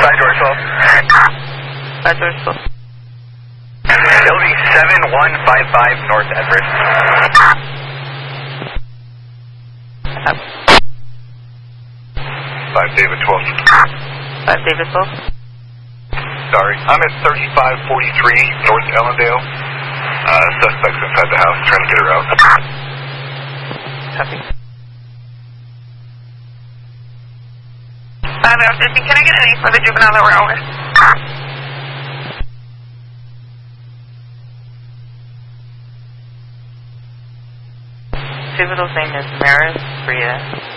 Side door 12. Side door 12. It'll be 7155 North Everett. 5 David 12. 5 David 12. Sorry, I'm at 3543 North Ellendale. Suspect's inside the house, trying to get her out. Copy. 5 can I get any for the juvenile that we're over? Juvenile's name is Maris Bria.